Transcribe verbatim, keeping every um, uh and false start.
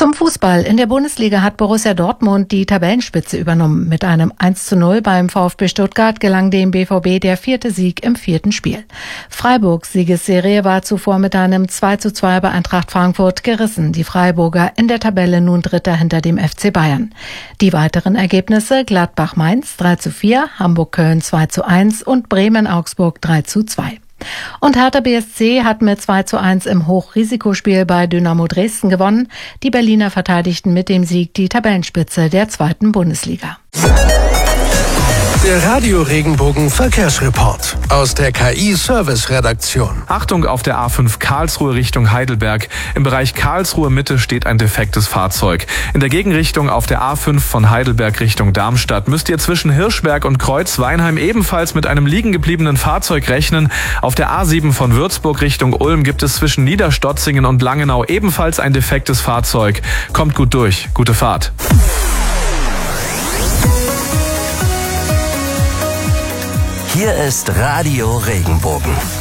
Zum Fußball. In der Bundesliga hat Borussia Dortmund die Tabellenspitze übernommen. Mit einem eins zu null beim VfB Stuttgart gelang dem B V B der vierte Sieg im vierten Spiel. Freiburgs Siegesserie war zuvor mit einem zwei zu zwei bei Eintracht Frankfurt gerissen. Die Freiburger in der Tabelle nun Dritter hinter dem F C Bayern. Die weiteren Ergebnisse: Gladbach-Mainz drei zu vier, Hamburg-Köln zwei zu eins und Bremen-Augsburg drei zu zwei. Und Hertha B S C hat mit zwei zu eins im Hochrisikospiel bei Dynamo Dresden gewonnen. Die Berliner verteidigten mit dem Sieg die Tabellenspitze der zweiten Bundesliga. Der Radio-Regenbogen Verkehrsreport aus der K I-Service-Redaktion. Achtung auf der A fünf Karlsruhe Richtung Heidelberg. Im Bereich Karlsruhe Mitte steht ein defektes Fahrzeug. In der Gegenrichtung auf der A fünf von Heidelberg Richtung Darmstadt müsst ihr zwischen Hirschberg und Kreuz-Weinheim ebenfalls mit einem liegen gebliebenen Fahrzeug rechnen. Auf der A sieben von Würzburg Richtung Ulm gibt es zwischen Niederstotzingen und Langenau ebenfalls ein defektes Fahrzeug. Kommt gut durch. Gute Fahrt. Hier ist Radio Regenbogen.